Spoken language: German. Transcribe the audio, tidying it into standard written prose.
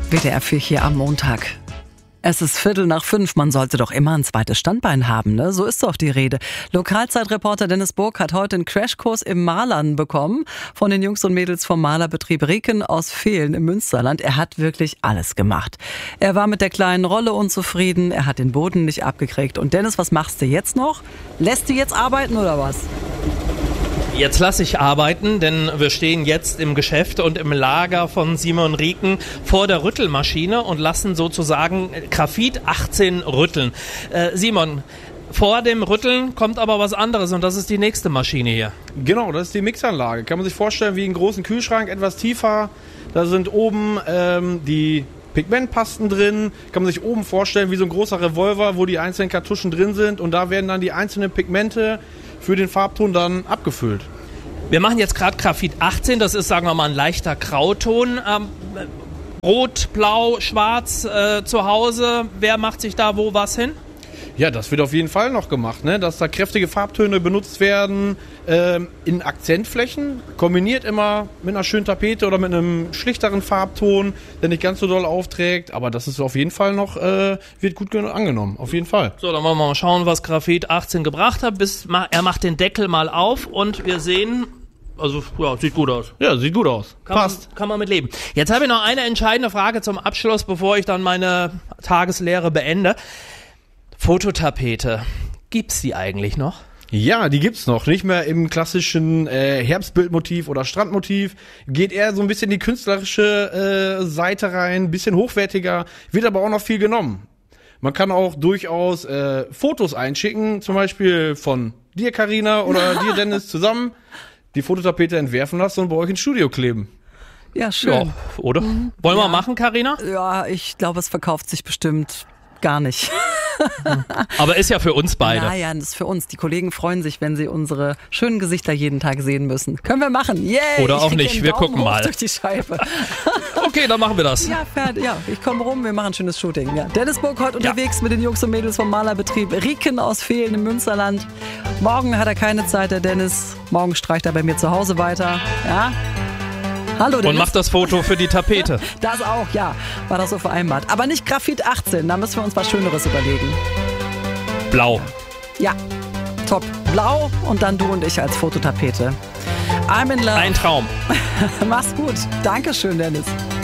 WDR 4 hier am Montag. Es ist 4:45, man sollte doch immer ein zweites Standbein haben, ne? So ist doch die Rede. Lokalzeitreporter Dennis Burg hat heute einen Crashkurs im Malern bekommen von den Jungs und Mädels vom Malerbetrieb Rieken aus Vehlen im Münsterland. Er hat wirklich alles gemacht. Er war mit der kleinen Rolle unzufrieden, er hat den Boden nicht abgekriegt. Und Dennis, was machst du jetzt noch? Lässt du jetzt arbeiten oder was? Jetzt lasse ich arbeiten, denn wir stehen jetzt im Geschäft und im Lager von Simon Rieken vor der Rüttelmaschine und lassen sozusagen Graphit 18 rütteln. Simon, vor dem Rütteln kommt aber was anderes und das ist die nächste Maschine hier. Genau, das ist die Mixanlage. Kann man sich vorstellen wie einen großen Kühlschrank, etwas tiefer. Da sind oben die Pigmentpasten drin. Kann man sich oben vorstellen wie so ein großer Revolver, wo die einzelnen Kartuschen drin sind und da werden dann die einzelnen Pigmente für den Farbton dann abgefüllt. Wir machen jetzt gerade Graphit 18, das ist, sagen wir mal, ein leichter Grauton. Rot, Blau, Schwarz zu Hause. Wer macht sich da wo was hin? Ja, das wird auf jeden Fall noch gemacht, ne? Dass da kräftige Farbtöne benutzt werden in Akzentflächen, kombiniert immer mit einer schönen Tapete oder mit einem schlichteren Farbton, der nicht ganz so doll aufträgt, aber das ist auf jeden Fall noch, wird gut angenommen, auf jeden Fall. So, dann wollen wir mal schauen, was Graphit 18 gebracht hat. Er macht den Deckel mal auf und wir sehen, also ja, sieht gut aus. Ja, sieht gut aus. Passt. Kann man mit leben. Jetzt habe ich noch eine entscheidende Frage zum Abschluss, bevor ich dann meine Tageslehre beende. Fototapete, gibt's die eigentlich noch? Ja, die gibt's noch. Nicht mehr im klassischen Herbstbildmotiv oder Strandmotiv. Geht eher so ein bisschen die künstlerische Seite rein, ein bisschen hochwertiger, wird aber auch noch viel genommen. Man kann auch durchaus Fotos einschicken, zum Beispiel von dir, Carina, oder dir, Dennis, zusammen. Die Fototapete entwerfen lassen und bei euch ins Studio kleben. Ja, schön. Ja, oder? Wollen wir machen, Carina? Ja, ich glaube, es verkauft sich bestimmt gar nicht. Aber ist ja für uns beide. Ja, das ist für uns. Die Kollegen freuen sich, wenn sie unsere schönen Gesichter jeden Tag sehen müssen. Können wir machen. Yay! Oder auch nicht. Wir gucken mal. Durch die Scheibe. Okay, dann machen wir das. Ja, fertig. Ja, ich komme rum, wir machen ein schönes Shooting. Ja. Dennis Burg heute unterwegs mit den Jungs und Mädels vom Malerbetrieb Rieken aus Vehlen im Münsterland. Morgen hat er keine Zeit, der Dennis. Morgen streicht er bei mir zu Hause weiter. Ja. Hallo, Dennis. Und macht das Foto für die Tapete. Das auch, ja. War das so vereinbart. Aber nicht Graphit 18, da müssen wir uns was Schöneres überlegen. Blau. Ja, top. Blau und dann du und ich als Fototapete. I'm in love. Ein Traum. Mach's gut. Dankeschön, Dennis.